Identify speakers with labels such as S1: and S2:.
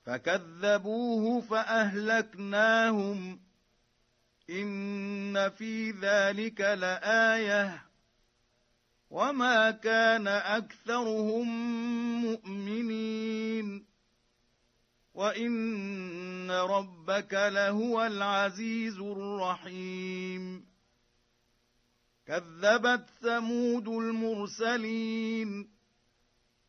S1: فكذبوه فأهلكناهم إن في ذلك لآية وما كان أكثرهم مؤمنين وإن ربك لهو العزيز الرحيم كذبت ثمود المرسلين